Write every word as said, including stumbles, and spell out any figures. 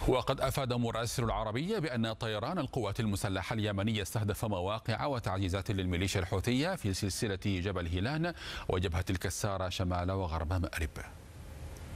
وقد أفاد مراسل العربية بأن طيران القوات المسلحة اليمنية استهدف مواقع وتعزيزات للميليشيا الحوثية في سلسلة جبل هيلان وجبهة الكسارة شمال وغرب مأرب.